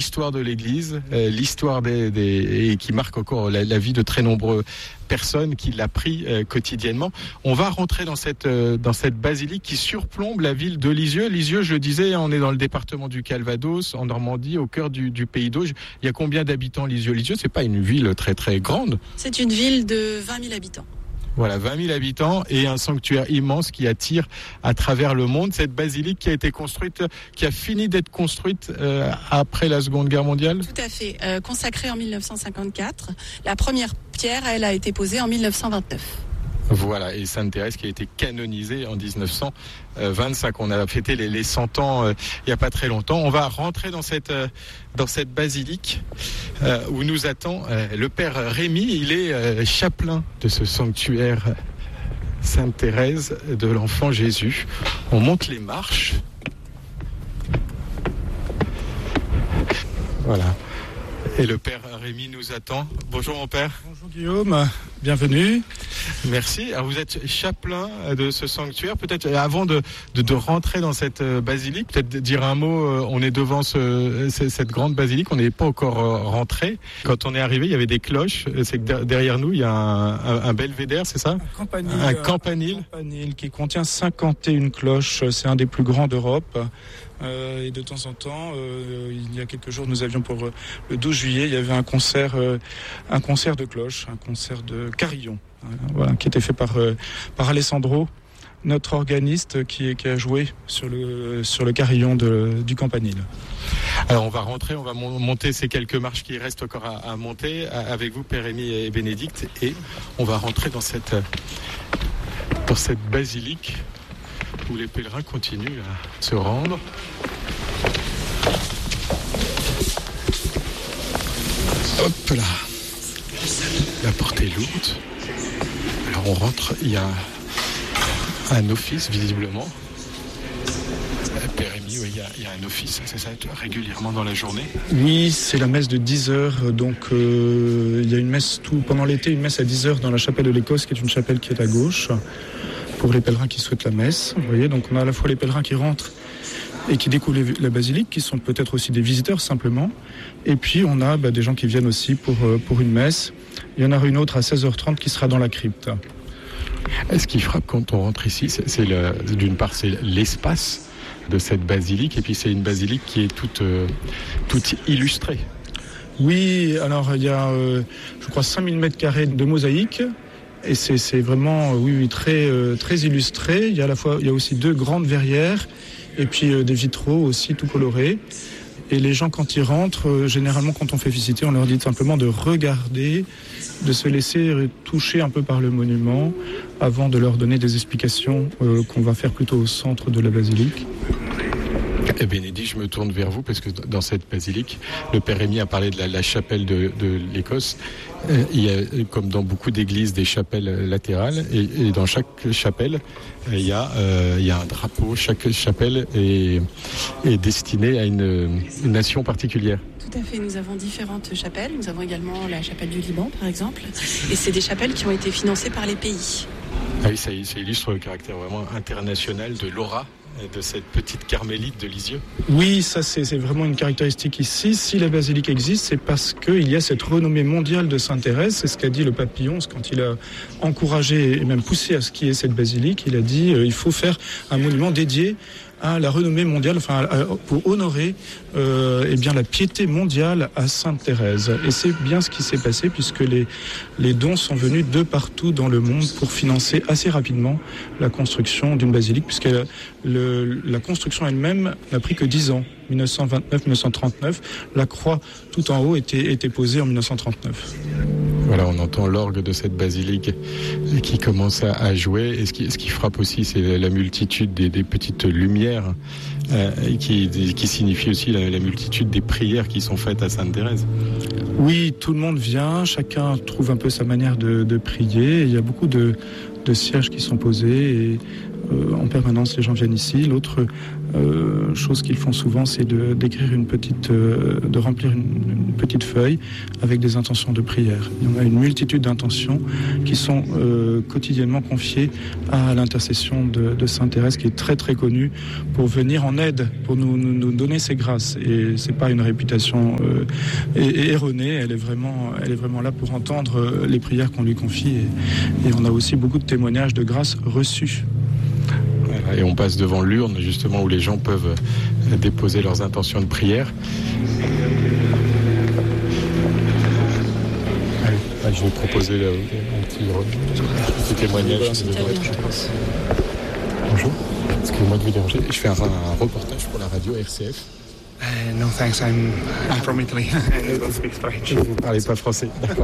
l'histoire de l'Église, l'histoire et qui marque encore la vie de très nombreux personnes qui l'a pris quotidiennement. On va rentrer dans cette basilique qui surplombe la ville de Lisieux. Lisieux, je le disais, on est dans le département du Calvados, en Normandie, au cœur du Pays d'Auge. Il y a combien d'habitants Lisieux ? Lisieux, c'est pas une ville très très grande. C'est une ville de 20 000 habitants. Voilà, 20 000 habitants et un sanctuaire immense qui attire à travers le monde. Cette basilique qui a fini d'être construite après la Seconde Guerre mondiale. Tout à fait. Consacrée en 1954. La première pierre, elle a été posée en 1929. Voilà, et Sainte Thérèse qui a été canonisée en 1925. On a fêté les 100 ans il n'y a pas très longtemps. On va rentrer dans cette basilique où nous attend le père Rémy. Il est chapelain de ce sanctuaire Sainte Thérèse de l'Enfant Jésus. On monte les marches. Voilà. Et le père Rémy nous attend. Bonjour mon père. Bonjour Guillaume, bienvenue. Merci. Alors vous êtes chapelain de ce sanctuaire. Peut-être avant de rentrer dans cette basilique, peut-être dire un mot. On est devant cette grande basilique. On n'est pas encore rentré. Quand on est arrivé, il y avait des cloches. C'est que derrière nous, il y a un belvédère, c'est ça ? Un campanile. Un campanile qui contient 51 cloches. C'est un des plus grands d'Europe. Et de temps en temps, il y a quelques jours, nous avions pour le 12 juillet, il y avait un concert de cloches, un concert de carillon, voilà, qui était fait par Alessandro, notre organiste qui a joué sur le carillon du campanile. Alors on va rentrer, on va monter ces quelques marches qui restent encore à monter avec vous, Père Rémy et Bénédicte, et on va rentrer dans cette basilique où les pèlerins continuent à se rendre. Hop là, la porte est lourde. Alors on rentre, il y a un office visiblement. Père Rémy, oui, il y a un office, c'est ça, régulièrement dans la journée ? Oui, c'est la messe de 10h, donc il y a une messe pendant l'été, une messe à 10h dans la chapelle de l'Écosse, qui est une chapelle qui est à gauche, pour les pèlerins qui souhaitent la messe. Vous voyez, donc on a à la fois les pèlerins qui rentrent et qui découvrent la basilique, qui sont peut-être aussi des visiteurs simplement, et puis on a des gens qui viennent aussi pour une messe. Il y en aura une autre à 16h30 qui sera dans la crypte. Ce qui frappe quand on rentre ici, c'est d'une part c'est l'espace de cette basilique, et puis c'est une basilique qui est toute illustrée. Oui, alors il y a je crois 5000 m² de mosaïque. Et c'est vraiment très illustré. Il y a aussi 2 grandes verrières et puis des vitraux aussi tout colorés. Et les gens, quand ils rentrent, généralement quand on fait visiter, on leur dit simplement de regarder, de se laisser toucher un peu par le monument avant de leur donner des explications qu'on va faire plutôt au centre de la basilique. Bénédicte, je me tourne vers vous parce que dans cette basilique, le Père Rémy a parlé de la chapelle de l'Écosse. Il y a, comme dans beaucoup d'églises, des chapelles latérales et dans chaque chapelle, il y a un drapeau. Chaque chapelle est destinée à une nation particulière. Tout à fait, nous avons différentes chapelles. Nous avons également la chapelle du Liban, par exemple. Et c'est des chapelles qui ont été financées par les pays. Ah oui, ça illustre le caractère vraiment international de l'aura de cette petite carmélite de Lisieux. Oui, ça c'est vraiment une caractéristique ici. Si la basilique existe, c'est parce qu'il y a cette renommée mondiale de Sainte Thérèse. C'est ce qu'a dit le pape Pie XI quand il a encouragé et même poussé à ce qu'il y ait cette basilique. Il a dit il faut faire un monument dédié à la renommée mondiale, pour honorer la piété mondiale à Sainte Thérèse. Et c'est bien ce qui s'est passé puisque les dons sont venus de partout dans le monde pour financer assez rapidement la construction d'une basilique, puisque la construction elle-même n'a pris que 10 ans. 1929-1939, la croix tout en haut était posée en 1939. Voilà, on entend l'orgue de cette basilique qui commence à jouer. Et ce qui frappe aussi, c'est la multitude des petites lumières qui signifie aussi la multitude des prières qui sont faites à Sainte Thérèse. Oui, tout le monde vient, chacun trouve un peu sa manière de prier. Il y a beaucoup de sièges qui sont posés et en permanence les gens viennent ici. L'autre chose qu'ils font souvent, c'est de remplir une petite feuille avec des intentions de prière. Il y en a une multitude d'intentions qui sont quotidiennement confiées à l'intercession de Sainte Thérèse, qui est très très connue pour venir en aide, pour nous donner ses grâces. Et c'est pas une réputation erronée. Elle est vraiment là pour entendre les prières qu'on lui confie. Et on a aussi beaucoup de témoignages de grâces reçues. Et on passe devant l'urne, justement, où les gens peuvent déposer leurs intentions de prière. Allez, je vais proposer un petit témoignage. Bonjour, excusez-moi de vous déranger. Je fais un reportage pour la radio RCF. No thanks, I'm from Italy. I don't speak French. Vous ne parlez pas français, d'accord.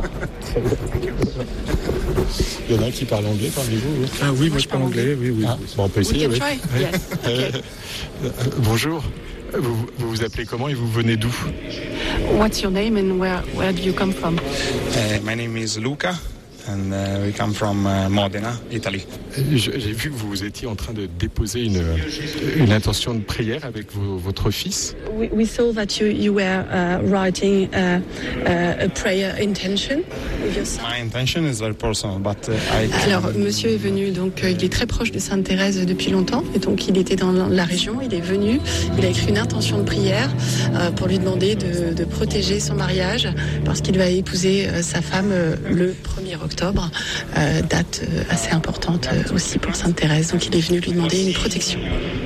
Il y en a un qui parle anglais parmi vous? Ah oui, moi je parle anglais, oui. Ah, bon, on peut essayer, oui. Yes. Bonjour, vous vous appelez comment et vous venez d'où? What's your name and where do you come from? My name is Luca and we come from Modena, Italy. J'ai vu que vous étiez en train de déposer une intention de prière avec votre fils. We saw that you were writing a prayer intention with your son. My intention is very personal, but Alors, monsieur est venu, donc il est très proche de Sainte Thérèse depuis longtemps, et donc il était dans la région, il est venu, il a écrit une intention de prière pour lui demander de protéger son mariage, parce qu'il va épouser sa femme le 1er octobre, date assez importante aussi pour Sainte Thérèse, donc il est venu lui demander une protection.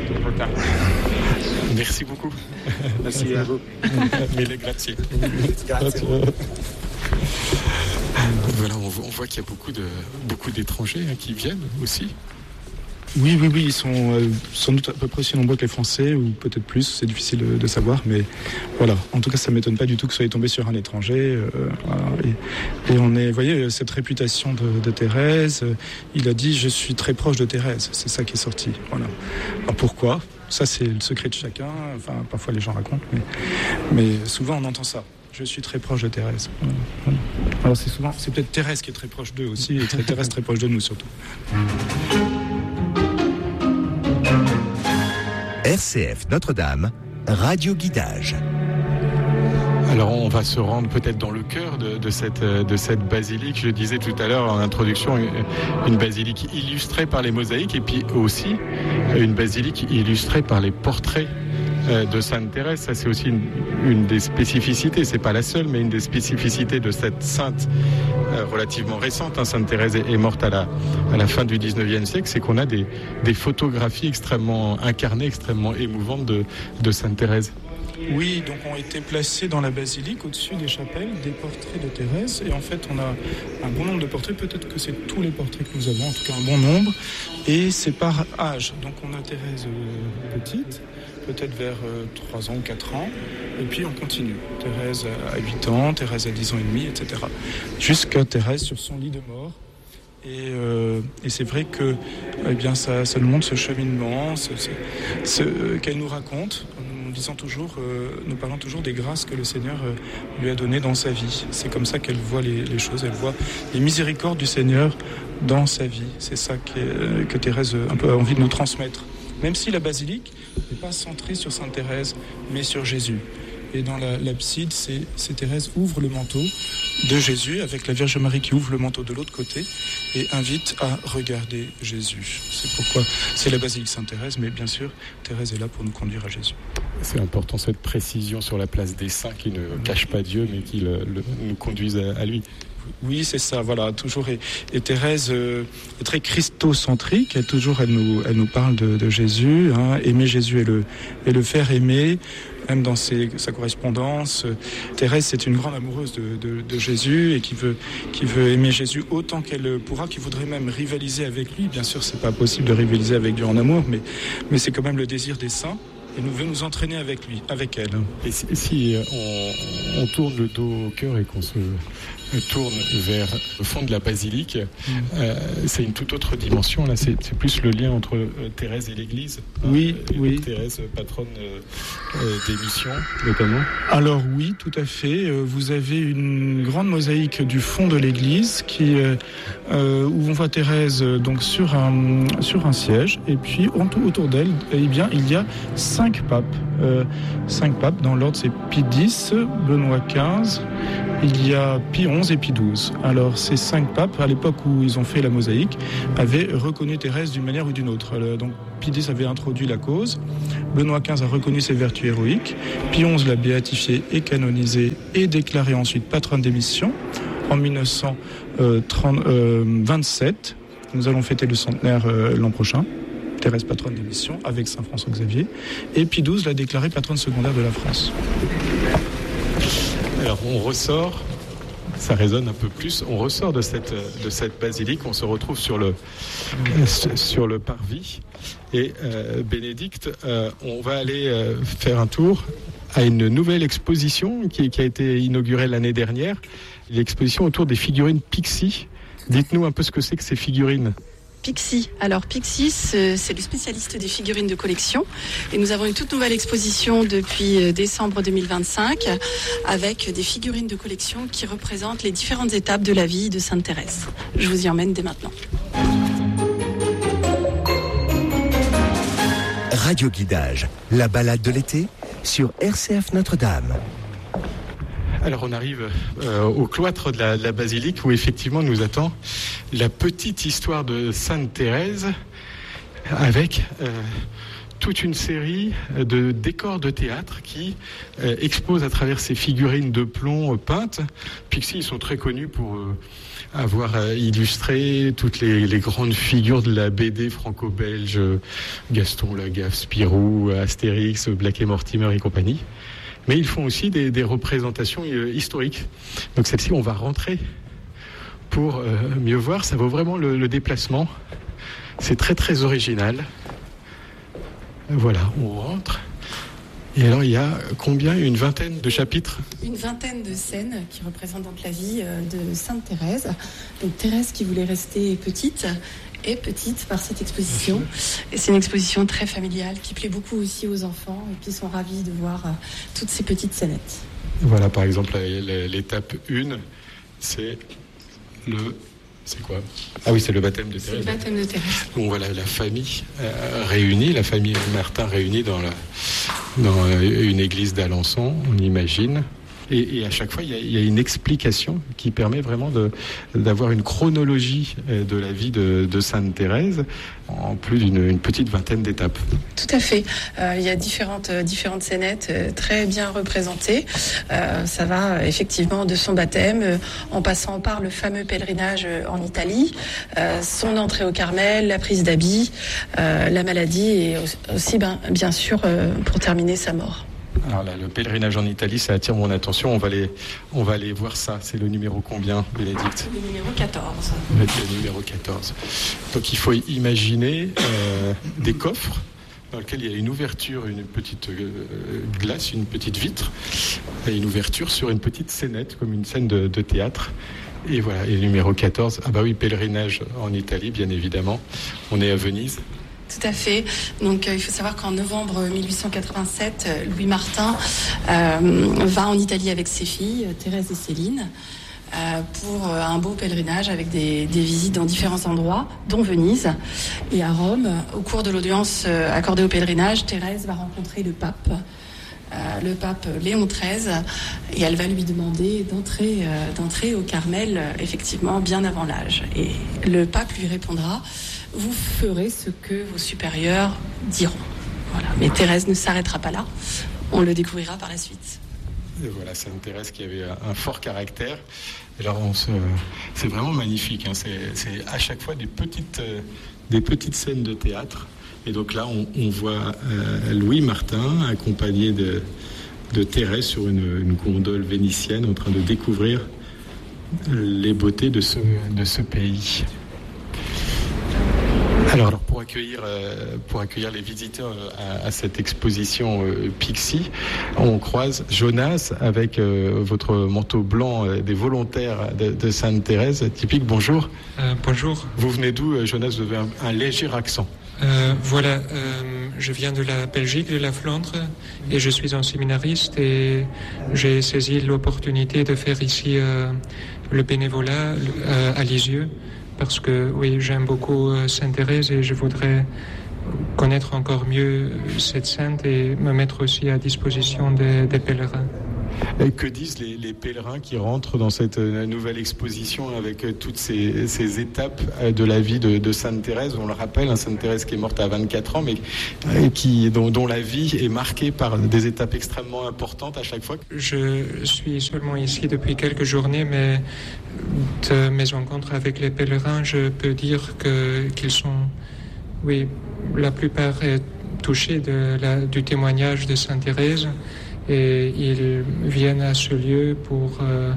Merci beaucoup. Merci à vous. Mille grazie. Voilà, on voit qu'il y a beaucoup d'étrangers qui viennent aussi. Oui, ils sont sans doute à peu près aussi nombreux que les Français, ou peut-être plus, c'est difficile de savoir, mais voilà. En tout cas, ça ne m'étonne pas du tout que vous soyez tombé sur un étranger. Voilà. Et on est, vous voyez, cette réputation de Thérèse, il a dit « je suis très proche de Thérèse », c'est ça qui est sorti. Voilà. Alors pourquoi ? Ça, c'est le secret de chacun, enfin, parfois les gens racontent, mais souvent on entend ça. Je suis très proche de Thérèse. Voilà. Alors c'est peut-être Thérèse qui est très proche d'eux aussi, et Thérèse très proche de nous surtout. RCF Notre-Dame, Radio Guidage. Alors on va se rendre peut-être dans le cœur de cette basilique. Je disais tout à l'heure en introduction, une basilique illustrée par les mosaïques, et puis aussi une basilique illustrée par les portraits de Sainte Thérèse. Ça, c'est aussi une des spécificités, c'est pas la seule, mais une des spécificités de cette sainte relativement récente. Sainte Thérèse est morte à la fin du 19e siècle, c'est qu'on a des photographies extrêmement incarnées, extrêmement émouvantes de Sainte Thérèse. Oui, donc ont été placés dans la basilique, au-dessus des chapelles, des portraits de Thérèse. Et en fait, on a un bon nombre de portraits. Peut-être que c'est tous les portraits que nous avons, en tout cas un bon nombre. Et c'est par âge. Donc on a Thérèse petite, peut-être vers 3 ans ou 4 ans. Et puis on continue. Thérèse à 8 ans, Thérèse à 10 ans et demi, etc. Jusqu'à Thérèse sur son lit de mort. Et c'est vrai que ça nous montre ce cheminement, qu'elle nous raconte. Nous parlons toujours des grâces que le Seigneur lui a données dans sa vie. C'est comme ça qu'elle voit les choses, elle voit les miséricordes du Seigneur dans sa vie. C'est ça que Thérèse un peu a envie de nous transmettre. Même si la basilique n'est pas centrée sur Sainte Thérèse, mais sur Jésus. Et dans l'abside, c'est Thérèse ouvre le manteau de Jésus, avec la Vierge Marie qui ouvre le manteau de l'autre côté et invite à regarder Jésus. C'est pourquoi c'est la basilique Sainte-Thérèse, mais bien sûr, Thérèse est là pour nous conduire à Jésus. C'est important cette précision sur la place des saints qui ne cache pas Dieu, mais qui nous conduisent à lui. Oui, c'est ça, voilà, toujours. Et Thérèse est très christocentrique, elle nous parle de Jésus, aimer Jésus et le faire aimer, même dans sa correspondance. Thérèse, c'est une grande amoureuse de Jésus et qui veut aimer Jésus autant qu'elle pourra, qui voudrait même rivaliser avec lui. Bien sûr, c'est pas possible de rivaliser avec Dieu en amour, mais c'est quand même le désir des saints. Et nous veut nous entraîner avec lui, avec elle. Et si on tourne le dos au cœur et qu'on se tourne vers le fond de la basilique, c'est une toute autre dimension. Là, c'est plus le lien entre Thérèse et l'Église. Oui. Thérèse, patronne des missions, notamment. Alors oui, tout à fait. Vous avez une grande mosaïque du fond de l'église où on voit Thérèse donc sur un siège, et puis autour d'elle, il y a 5 papes. 5 papes dans l'ordre, c'est Pie X, Benoît XV, il y a Pie XI et Pie XII. Alors ces 5 papes, à l'époque où ils ont fait la mosaïque, avaient reconnu Thérèse d'une manière ou d'une autre. Donc Pie X avait introduit la cause, Benoît XV a reconnu ses vertus héroïques, Pie XI l'a béatifiée et canonisée et déclarée ensuite patronne des missions. En 1927, nous allons fêter le centenaire l'an prochain. Thérèse patronne des missions avec Saint François Xavier, et Pie XII l'a déclarée patronne secondaire de la France. Alors on ressort, ça résonne un peu plus, on ressort de cette basilique, on se retrouve sur le parvis, et Bénédicte, on va aller faire un tour à une nouvelle exposition qui a été inaugurée l'année dernière, l'exposition autour des figurines Pixie. Dites-nous un peu ce que c'est que ces figurines. Pixie. Alors Pixie, c'est le spécialiste des figurines de collection, et nous avons une toute nouvelle exposition depuis décembre 2025 avec des figurines de collection qui représentent les différentes étapes de la vie de Sainte Thérèse. Je vous y emmène dès maintenant. Radio Guidage, la balade de l'été sur RCF Notre-Dame. Alors on arrive au cloître de la basilique où effectivement nous attend la petite histoire de Sainte Thérèse avec toute une série de décors de théâtre qui exposent à travers ces figurines de plomb peintes. Pixie, ils sont très connus pour avoir illustré toutes les grandes figures de la BD franco-belge, Gaston Lagaffe, Spirou, Astérix, Black et Mortimer et compagnie. Mais ils font aussi des représentations historiques. Donc celle-ci, on va rentrer pour mieux voir. Ça vaut vraiment le déplacement. C'est très très original. Voilà, on rentre. Et alors il y a combien ? Une vingtaine de chapitres ? Une vingtaine de scènes qui représentent donc la vie de Sainte Thérèse. Donc Thérèse qui voulait rester petite est petite par cette exposition. Et c'est une exposition très familiale qui plaît beaucoup aussi aux enfants et qui sont ravis de voir toutes ces petites scénettes. Voilà, par exemple, l'étape 1, c'est c'est quoi ? Ah oui, c'est le baptême de Thérèse. C'est le baptême de Thérèse. Donc voilà, la famille réunie, la famille Martin réunie dans une église d'Alençon, on imagine. Et à chaque fois, il y a une explication qui permet vraiment d'avoir une chronologie de la vie de Sainte Thérèse en plus d'une petite vingtaine d'étapes. Tout à fait. Il y a différentes scénettes très bien représentées. Ça va effectivement de son baptême, en passant par le fameux pèlerinage en Italie, son entrée au Carmel, la prise d'habit, la maladie et aussi, bien sûr, pour terminer, sa mort. Alors là, le pèlerinage en Italie, ça attire mon attention. On va aller voir ça. C'est le numéro combien, Bénédicte ? Le numéro 14. Le numéro 14. Donc il faut imaginer des coffres dans lesquels il y a une ouverture, une petite glace, une petite vitre, et une ouverture sur une petite scénette, comme une scène de théâtre. Et voilà, et le numéro 14, ah bah oui, pèlerinage en Italie, bien évidemment. On est à Venise. Tout à fait. Donc il faut savoir qu'en novembre 1887, Louis Martin va en Italie avec ses filles, Thérèse et Céline, pour un beau pèlerinage avec des visites dans différents endroits, dont Venise. Et à Rome, au cours de l'audience accordée au pèlerinage, Thérèse va rencontrer le pape Léon XIII, et elle va lui demander d'entrer au Carmel, effectivement, bien avant l'âge. Et le pape lui répondra: vous ferez ce que vos supérieurs diront. Voilà. Mais Thérèse ne s'arrêtera pas là. On le découvrira par la suite. Et voilà, Sainte Thérèse qui avait un fort caractère. Et alors, c'est vraiment magnifique. Hein. C'est à chaque fois des petites scènes de théâtre. Et donc là, on voit Louis Martin accompagné de Thérèse sur une gondole vénitienne en train de découvrir les beautés de ce pays. Alors pour accueillir les visiteurs à cette exposition Pixie, on croise Jonas avec votre manteau blanc des volontaires de Sainte-Thérèse. Typique, bonjour. Bonjour. Vous venez d'où, Jonas? Vous avez un léger accent. Je viens de la Belgique, de la Flandre, et je suis un séminariste et j'ai saisi l'opportunité de faire ici le bénévolat à Lisieux, parce que oui, j'aime beaucoup Sainte-Thérèse et je voudrais connaître encore mieux cette sainte et me mettre aussi à disposition des pèlerins. Et que disent les pèlerins qui rentrent dans cette nouvelle exposition avec toutes ces étapes de la vie de Sainte-Thérèse? On le rappelle, Sainte-Thérèse qui est morte à 24 ans, mais dont la vie est marquée par des étapes extrêmement importantes à chaque fois. Je suis seulement ici depuis quelques journées, mais de mes rencontres avec les pèlerins, je peux dire qu'ils sont, oui, la plupart touchés du témoignage de Sainte-Thérèse. Et ils viennent à ce lieu pour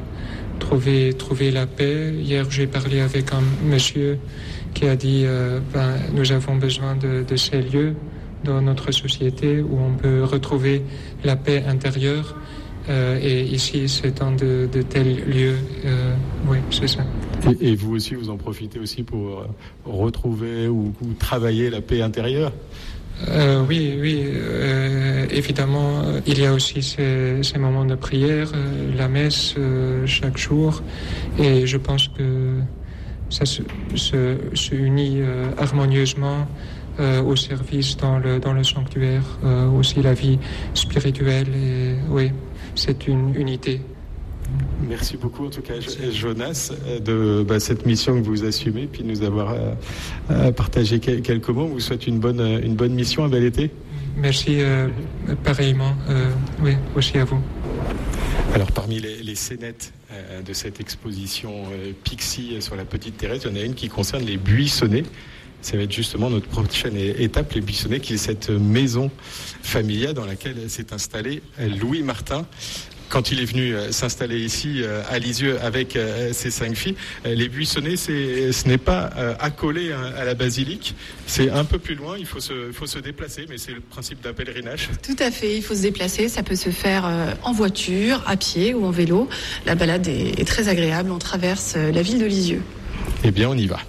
trouver la paix. Hier, j'ai parlé avec un monsieur qui a dit nous avons besoin de ces lieux dans notre société où on peut retrouver la paix intérieure. Et ici, c'est un de tels lieux. Oui, c'est ça. Et vous aussi, vous en profitez aussi pour retrouver ou travailler la paix intérieure? Oui, évidemment, il y a aussi ces moments de prière, la messe chaque jour, et je pense que ça se unit harmonieusement au service dans le sanctuaire, aussi la vie spirituelle, et oui, c'est une unité. Merci beaucoup en tout cas Jonas de cette mission que vous assumez, puis de nous avoir partagé quelques mots. On vous souhaite une bonne mission, un bel été. Merci pareillement, oui, aussi à vous. Alors parmi les scénettes de cette exposition Pixie sur la Petite Thérèse, il y en a une qui concerne les buissonnets. Ça va être justement notre prochaine étape, les buissonnets, qui est cette maison familiale dans laquelle s'est installé Louis Martin. Quand il est venu s'installer ici à Lisieux avec ses 5 filles, les buissonnets, ce n'est pas accolé à la basilique, c'est un peu plus loin, il faut se déplacer, mais c'est le principe d'un pèlerinage. Tout à fait, il faut se déplacer, ça peut se faire en voiture, à pied ou en vélo. La balade est très agréable, on traverse la ville de Lisieux. Eh bien, on y va.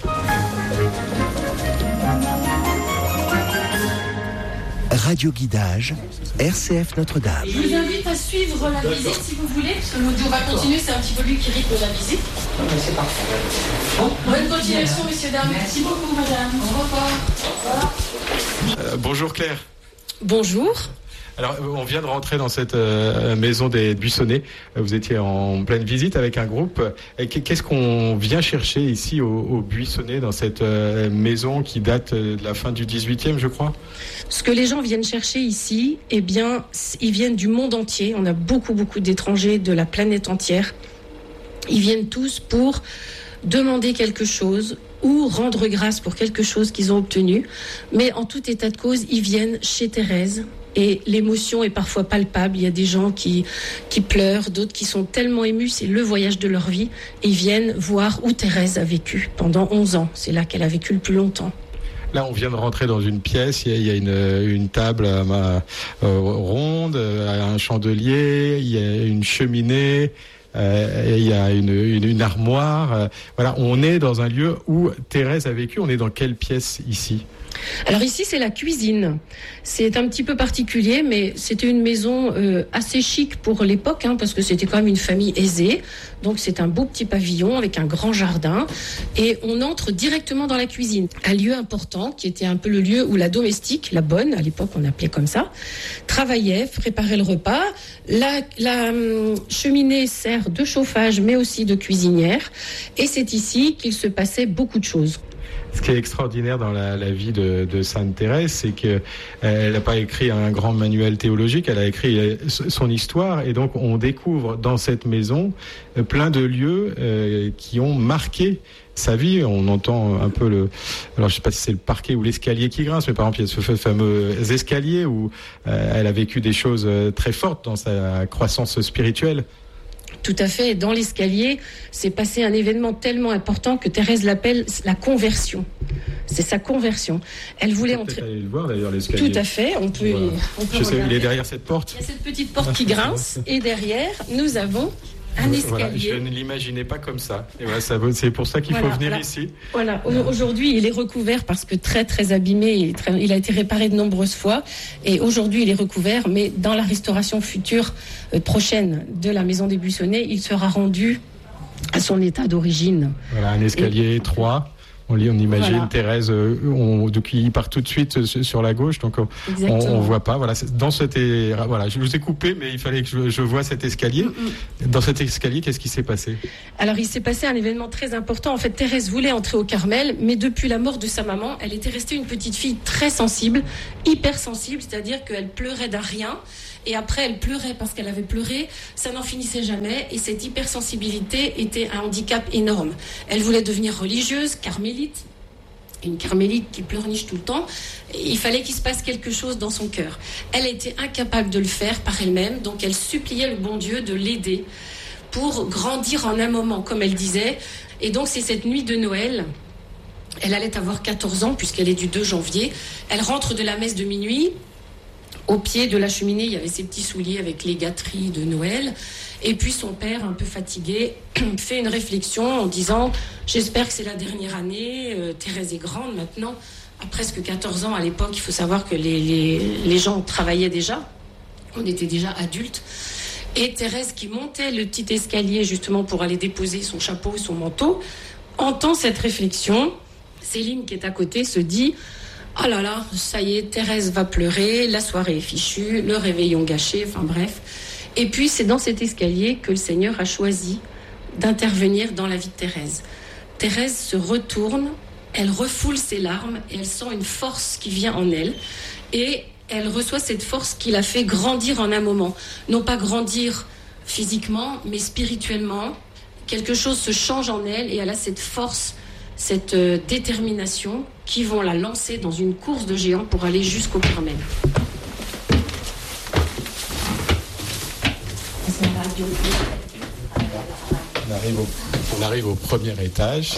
Radio Guidage, RCF Notre-Dame. Je vous invite à suivre la visite si vous voulez, parce que on va continuer, c'est un petit peu lui qui rythme la visite. C'est parfait. Bonne continuation, messieurs, dames. Merci beaucoup, madame. Au revoir. Bonjour Claire. Bonjour. Alors, on vient de rentrer dans cette maison des buissonnets. Vous étiez en pleine visite avec un groupe. Qu'est-ce qu'on vient chercher ici au buissonnet, dans cette maison qui date de la fin du 18e, je crois? Ce que les gens viennent chercher ici, eh bien, ils viennent du monde entier. On a beaucoup d'étrangers de la planète entière. Ils viennent tous pour demander quelque chose ou rendre grâce pour quelque chose qu'ils ont obtenu. Mais en tout état de cause, ils viennent chez Thérèse. Et l'émotion est parfois palpable. Il y a des gens qui pleurent, d'autres qui sont tellement émus, c'est le voyage de leur vie. Et ils viennent voir où Thérèse a vécu pendant 11 ans. C'est là qu'elle a vécu le plus longtemps. Là, on vient de rentrer dans une pièce. Il y a une table ronde, un chandelier, il y a une cheminée, il y a une armoire. Voilà, on est dans un lieu où Thérèse a vécu. On est dans quelle pièce ici ? Alors ici, c'est la cuisine. C'est un petit peu particulier, mais c'était une maison assez chic pour l'époque, parce que c'était quand même une famille aisée. Donc c'est un beau petit pavillon avec un grand jardin. Et on entre directement dans la cuisine. Un lieu important qui était un peu le lieu où la domestique, la bonne, à l'époque on appelait comme ça, travaillait, préparait le repas. La cheminée sert de chauffage, mais aussi de cuisinière. Et c'est ici qu'il se passait beaucoup de choses. Ce qui est extraordinaire dans la vie de Sainte-Thérèse, c'est qu'elle n'a pas écrit un grand manuel théologique, elle a écrit son histoire, et donc on découvre dans cette maison plein de lieux qui ont marqué sa vie. On entend un peu alors je sais pas si c'est le parquet ou l'escalier qui grince, mais par exemple il y a ce fameux escalier où elle a vécu des choses très fortes dans sa croissance spirituelle. Tout à fait. Dans l'escalier, s'est passé un événement tellement important que Thérèse l'appelle la conversion. C'est sa conversion. Elle voulait entrer. Aller le voir d'ailleurs l'escalier. Tout à fait. On peut. Voilà. Je sais, il est derrière cette porte. Il y a cette petite porte qui grince et derrière, nous avons un escalier. Voilà, je ne l'imaginais pas comme ça. Et voilà, c'est pour ça qu'il faut venir ici. Voilà. Aujourd'hui, il est recouvert parce que très très abîmé. Il a été réparé de nombreuses fois. Et aujourd'hui, il est recouvert. Mais dans la restauration future prochaine de la Maison des Buissonnets, il sera rendu à son état d'origine. Voilà, un escalier étroit. On imagine Thérèse qui part tout de suite sur la gauche, donc on voit pas. Voilà, voilà, je vous ai coupé, mais il fallait que je vois cet escalier. Dans cet escalier, qu'est-ce qui s'est passé ? Alors, il s'est passé un événement très important. En fait, Thérèse voulait entrer au Carmel, mais depuis la mort de sa maman, elle était restée une petite fille très sensible, hyper sensible, c'est-à-dire qu'elle pleurait d'un rien. Et après, elle pleurait parce qu'elle avait pleuré. Ça n'en finissait jamais. Et cette hypersensibilité était un handicap énorme. Elle voulait devenir religieuse, carmélite. Une carmélite qui pleurniche tout le temps. Et il fallait qu'il se passe quelque chose dans son cœur. Elle était incapable de le faire par elle-même. Donc, elle suppliait le bon Dieu de l'aider pour grandir en un moment, comme elle disait. Et donc, c'est cette nuit de Noël. Elle allait avoir 14 ans, puisqu'elle est du 2 janvier. Elle rentre de la messe de minuit. Au pied de la cheminée, il y avait ses petits souliers avec les gâteries de Noël. Et puis son père, un peu fatigué, fait une réflexion en disant « J'espère que c'est la dernière année. Thérèse est grande maintenant. » À presque 14 ans à l'époque, il faut savoir que les gens travaillaient déjà. On était déjà adultes. Et Thérèse, qui montait le petit escalier justement pour aller déposer son chapeau et son manteau, entend cette réflexion. Céline, qui est à côté, se dit « Oh là là, ça y est, Thérèse va pleurer, la soirée est fichue, le réveillon gâché, enfin bref. » Et puis c'est dans cet escalier que le Seigneur a choisi d'intervenir dans la vie de Thérèse. Thérèse se retourne, elle refoule ses larmes et elle sent une force qui vient en elle. Et elle reçoit cette force qui la fait grandir en un moment. Non pas grandir physiquement, mais spirituellement. Quelque chose se change en elle et elle a cette force, cette détermination qui vont la lancer dans une course de géants pour aller jusqu'au Carmel. On arrive au premier étage.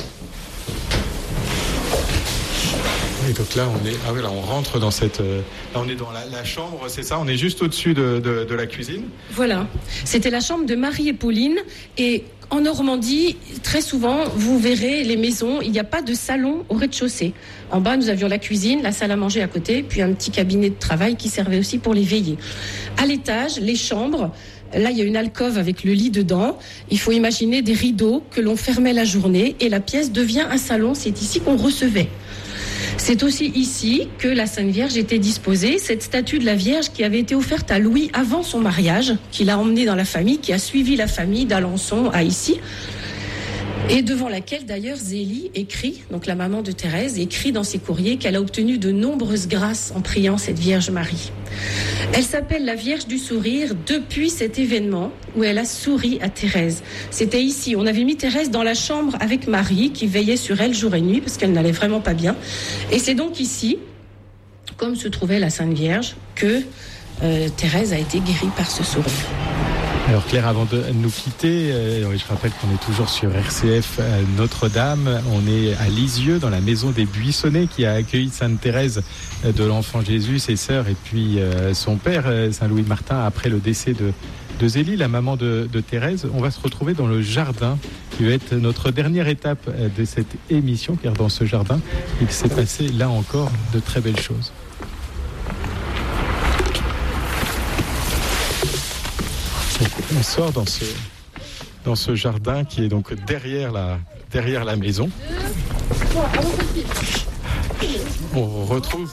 Et donc là, on rentre dans cette... là, on est dans la chambre, c'est ça ? On est juste au-dessus de la cuisine ? Voilà. C'était la chambre de Marie et Pauline. Et en Normandie, très souvent, vous verrez les maisons, il n'y a pas de salon au rez-de-chaussée. En bas, nous avions la cuisine, la salle à manger à côté, puis un petit cabinet de travail qui servait aussi pour les veillées. À l'étage, les chambres... Là, il y a une alcôve avec le lit dedans. Il faut imaginer des rideaux que l'on fermait la journée et la pièce devient un salon. C'est ici qu'on recevait. C'est aussi ici que la Sainte Vierge était disposée. Cette statue de la Vierge qui avait été offerte à Louis avant son mariage, qu'il a emmenée dans la famille, qui a suivi la famille d'Alençon à ici. Et devant laquelle d'ailleurs Zélie écrit, donc la maman de Thérèse, écrit dans ses courriers qu'elle a obtenu de nombreuses grâces en priant cette Vierge Marie. Elle s'appelle la Vierge du Sourire depuis cet événement où elle a souri à Thérèse. C'était ici, on avait mis Thérèse dans la chambre avec Marie qui veillait sur elle jour et nuit parce qu'elle n'allait vraiment pas bien. Et c'est donc ici, comme se trouvait la Sainte Vierge, que Thérèse a été guérie par ce sourire. Alors Claire, avant de nous quitter, je rappelle qu'on est toujours sur RCF Notre-Dame. On est à Lisieux, dans la maison des Buissonnets, qui a accueilli Sainte Thérèse de l'Enfant Jésus, ses sœurs, et puis son père, Saint Louis Martin, après le décès de Zélie, la maman de Thérèse. On va se retrouver dans le jardin, qui va être notre dernière étape de cette émission, car dans ce jardin, il s'est passé là encore de très belles choses. On sort dans ce jardin qui est donc derrière la maison. On retrouve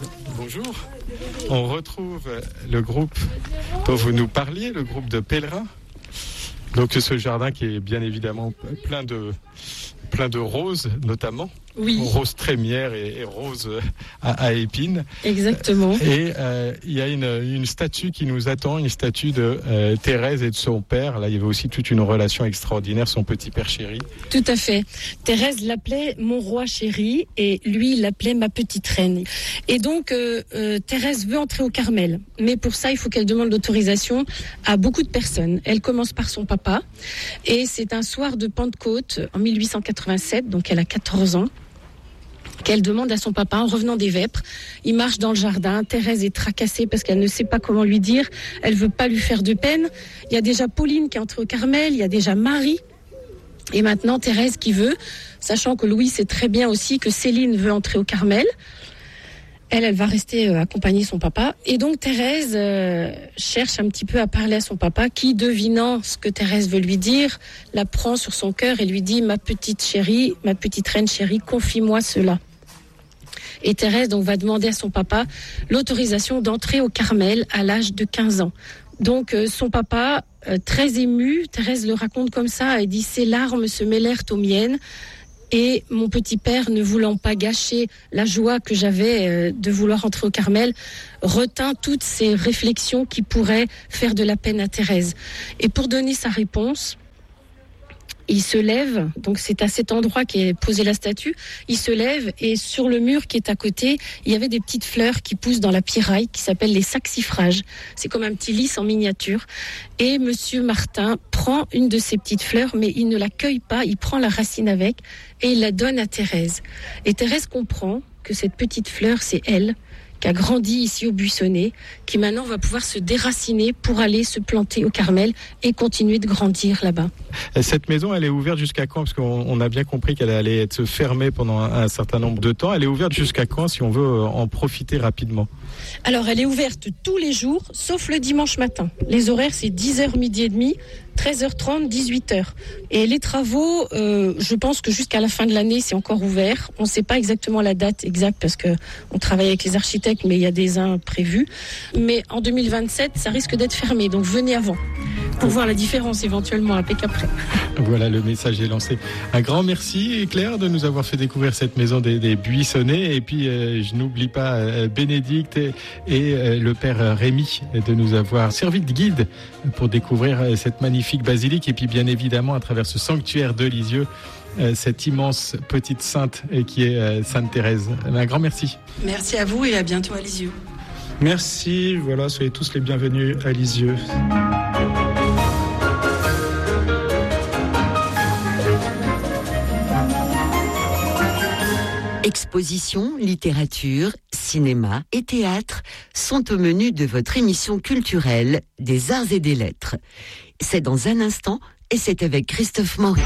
le groupe dont vous nous parliez, le groupe de pèlerins. Donc ce jardin qui est bien évidemment plein de roses notamment. Oui. Rose trémière et rose à épines. Exactement. Et il y a une statue qui nous attend, une statue de Thérèse et de son père. Là, il y avait aussi toute une relation extraordinaire, son petit père chéri. Tout à fait. Thérèse l'appelait mon roi chéri et lui, il l'appelait ma petite reine. Et donc, Thérèse veut entrer au Carmel. Mais pour ça, il faut qu'elle demande l'autorisation à beaucoup de personnes. Elle commence par son papa. Et c'est un soir de Pentecôte en 1887, donc elle a 14 ans. Qu'elle demande à son papa en revenant des vêpres. Il marche dans le jardin. Thérèse est tracassée parce qu'elle ne sait pas comment lui dire. Elle veut pas lui faire de peine. Il y a déjà Pauline qui est entrée au Carmel. Il y a déjà Marie. Et maintenant, Thérèse qui veut, sachant que Louis sait très bien aussi que Céline veut entrer au Carmel. Elle va rester accompagner son papa. Et donc, Thérèse cherche un petit peu à parler à son papa qui, devinant ce que Thérèse veut lui dire, la prend sur son cœur et lui dit « Ma petite chérie, ma petite reine chérie, confie-moi cela ». Et Thérèse donc va demander à son papa l'autorisation d'entrer au Carmel à l'âge de 15 ans. Donc son papa, très ému, Thérèse le raconte comme ça, elle dit « Ses larmes se mêlèrent aux miennes ». Et mon petit père, ne voulant pas gâcher la joie que j'avais de vouloir entrer au Carmel, retint toutes ces réflexions qui pourraient faire de la peine à Thérèse. Et pour donner sa réponse, il se lève, donc c'est à cet endroit qu'est posée la statue, il se lève et sur le mur qui est à côté, il y avait des petites fleurs qui poussent dans la pierraille qui s'appellent les saxifrages. C'est comme un petit lys en miniature. Et Monsieur Martin prend une de ces petites fleurs, mais il ne la cueille pas, il prend la racine avec et il la donne à Thérèse. Et Thérèse comprend que cette petite fleur, c'est elle, qui a grandi ici au Buissonnet, qui maintenant va pouvoir se déraciner pour aller se planter au Carmel et continuer de grandir là-bas. Cette maison, elle est ouverte jusqu'à quand? Parce qu'on a bien compris qu'elle allait être fermée pendant un certain nombre de temps. Elle est ouverte jusqu'à quand si on veut en profiter rapidement? Alors, elle est ouverte tous les jours, sauf le dimanche matin. Les horaires, c'est 10h, midi et demi, 13h30, 18h. Et les travaux, je pense que jusqu'à la fin de l'année, c'est encore ouvert. On ne sait pas exactement la date exacte parce qu'on travaille avec les architectes, mais il y a des imprévus. Mais en 2027, ça risque d'être fermé. Donc, venez avant pour voir la différence éventuellement avec après. Voilà, le message est lancé. Un grand merci, Claire, de nous avoir fait découvrir cette maison des Buissonnets. Et puis, je n'oublie pas Bénédicte et le père Rémi de nous avoir servi de guide pour découvrir cette magnifique basilique. Et puis, bien évidemment, à travers ce sanctuaire de Lisieux, cette immense petite sainte qui est Sainte Thérèse. Un grand merci. Merci à vous et à bientôt à Lisieux. Merci, voilà, soyez tous les bienvenus à Lisieux. Exposition, littérature, cinéma et théâtre sont au menu de votre émission culturelle des Arts et des Lettres. C'est dans un instant et c'est avec Christophe Maury.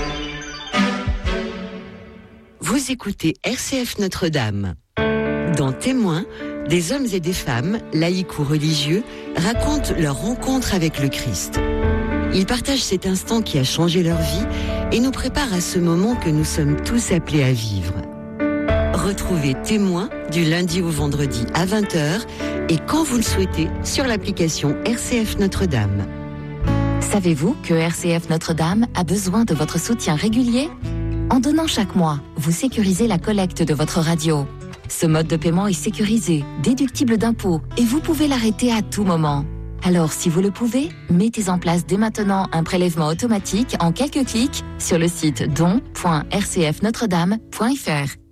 Vous écoutez RCF Notre-Dame. Dans Témoins, des hommes et des femmes, laïcs ou religieux, racontent leur rencontre avec le Christ. Ils partagent cet instant qui a changé leur vie et nous préparent à ce moment que nous sommes tous appelés à vivre. Retrouvez Témoins du lundi au vendredi à 20h et quand vous le souhaitez sur l'application RCF Notre-Dame. Savez-vous que RCF Notre-Dame a besoin de votre soutien régulier ? En donnant chaque mois, vous sécurisez la collecte de votre radio. Ce mode de paiement est sécurisé, déductible d'impôts et vous pouvez l'arrêter à tout moment. Alors, si vous le pouvez, mettez en place dès maintenant un prélèvement automatique en quelques clics sur le site don.rcfnotredame.fr.